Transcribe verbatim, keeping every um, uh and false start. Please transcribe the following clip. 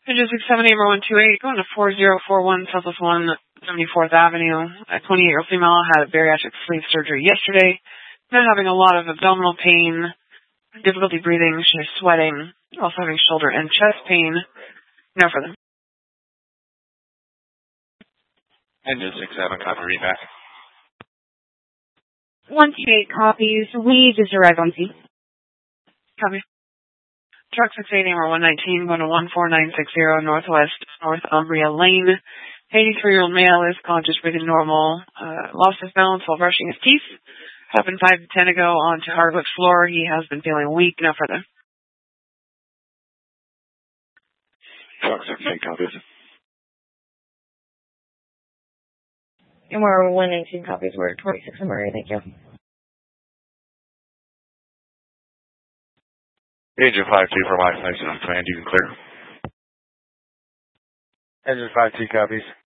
Engine six seven eight one two eight, going to four zero four one Southwest one seventy-fourth Avenue. A twenty-eight-year-old female had bariatric sleeve surgery yesterday. They're having a lot of abdominal pain, difficulty breathing, she's sweating, also having shoulder and chest pain. No further. Engine six seven, copy, read back. one two eight copies. We just arrived on scene. Copy. Truck six eight eight one nineteen, going to one four nine six zero Northwest North Umbria Lane. eighty-three-year-old male is conscious, breathing normal. Uh, lost his balance while brushing his teeth. Happened five to ten ago onto hardwood floor. He has been feeling weak. No further. Truck six eight, copies. And we're one nineteen copies. We're twenty-six in Murray. Thank you. Engine five two for my nice enough command, you can clear. Engine five two copies.